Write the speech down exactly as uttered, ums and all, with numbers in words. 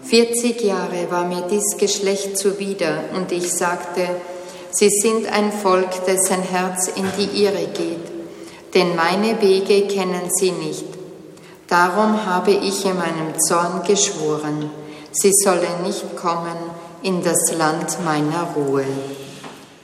Vierzig Jahre war mir dies Geschlecht zuwider, und ich sagte, sie sind ein Volk, dessen Herz in die Irre geht, denn meine Wege kennen sie nicht. Darum habe ich in meinem Zorn geschworen, sie sollen nicht kommen in das Land meiner Ruhe.